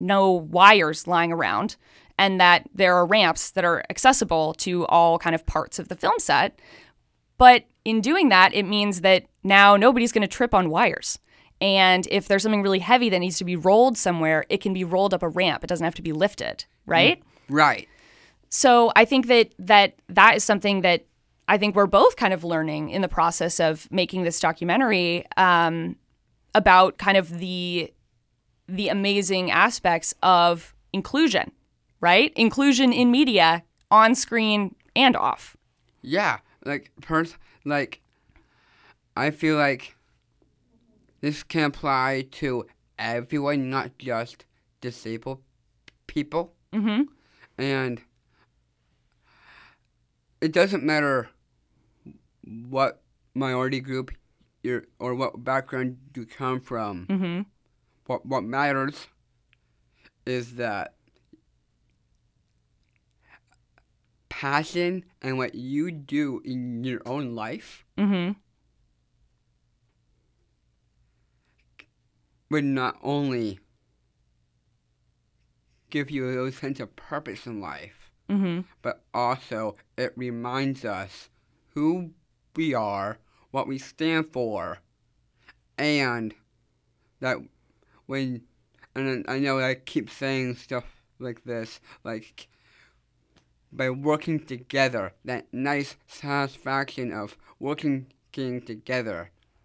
no wires lying around, and that there are ramps that are accessible to all kind of parts of the film set. But in doing that, it means that now nobody's going to trip on wires. And if there's something really heavy that needs to be rolled somewhere, it can be rolled up a ramp. It doesn't have to be lifted, right? Right. So I think that is something that I think we're both kind of learning in the process of making this documentary about kind of the amazing aspects of inclusion, right? Inclusion in media, on screen and off. Yeah. I feel like this can apply to everyone, not just disabled people. Mm-hmm. And it doesn't matter what minority group or what background you come from. Mm-hmm. What matters is that passion and what you do in your own life Mm-hmm. would not only give you a sense of purpose in life, Mm-hmm. but also it reminds us who we are, what we stand for, and that and I know I keep saying stuff like this, like by working together, that nice satisfaction of working together,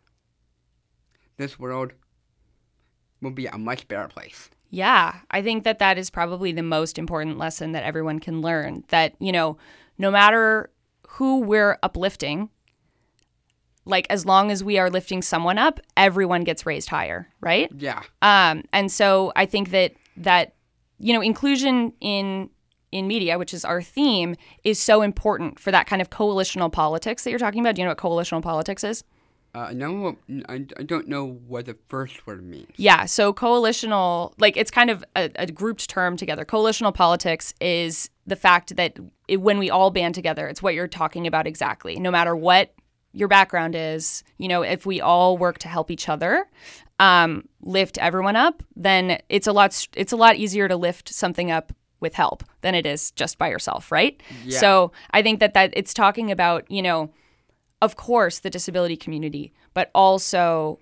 this world will be a much better place. Yeah, I think that is probably the most important lesson that everyone can learn, that, no matter who we're uplifting, like as long as we are lifting someone up, everyone gets raised higher, right? Yeah. And so I think that inclusion in media, which is our theme, is so important for that kind of coalitional politics that you're talking about. Do you know what coalitional politics is? No, I don't know what the first word means. Yeah, so coalitional, it's kind of a grouped term together. Coalitional politics is the fact that when we all band together, it's what you're talking about exactly. No matter what your background is, if we all work to help each other, lift everyone up, then it's a lot easier to lift something up with help than it is just by yourself, right? Yeah. So I think that it's talking about, of course, the disability community, but also,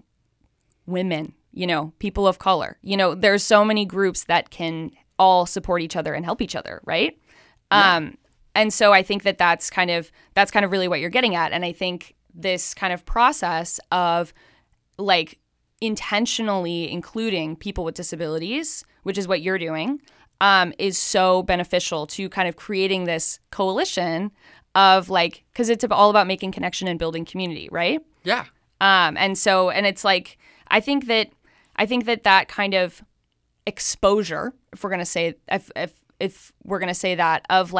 women, people of color. There's so many groups that can all support each other and help each other, right? Yeah. And so I think that's kind of really what you're getting at. And I think this kind of process of intentionally including people with disabilities, which is what you're doing, is so beneficial to kind of creating this coalition of because it's all about making connection and building community, right? Yeah. And it's I think that kind of exposure, if we're gonna say if we're gonna say that, of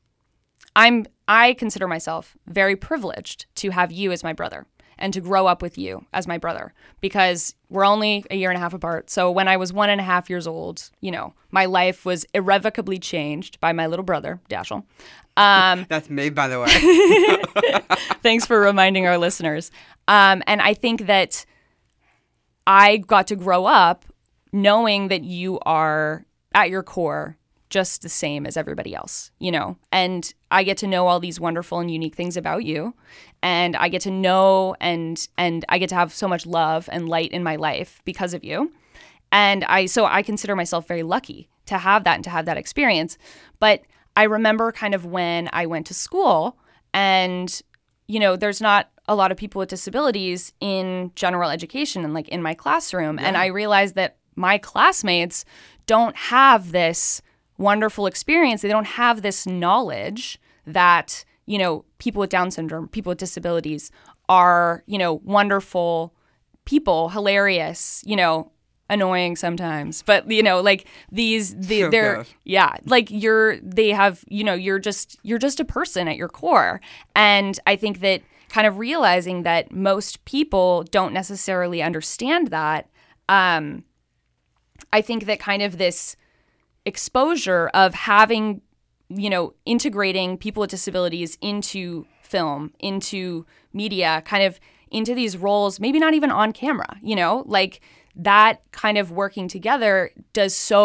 I consider myself very privileged to have you as my brother and to grow up with you as my brother, because we're only a year and a half apart. So when I was 1.5 years old, my life was irrevocably changed by my little brother, Dashel. That's me, by the way. Thanks for reminding our listeners. And I think that I got to grow up knowing that you are, at your core, just the same as everybody else, and I get to know all these wonderful and unique things about you, and I get to know and I get to have so much love and light in my life because of you. And I consider myself very lucky to have that and to have that experience. But I remember kind of when I went to school and, there's not a lot of people with disabilities in general education and in my classroom. Yeah. And I realized that my classmates don't have this wonderful experience. They don't have this knowledge that, people with Down syndrome, people with disabilities are, wonderful people, hilarious, annoying sometimes, but they're yeah, you're just a person at your core. And I think that kind of realizing that most people don't necessarily understand that, I think that kind of this exposure of having, integrating people with disabilities into film, into media, kind of into these roles, maybe not even on camera, that kind of working together does so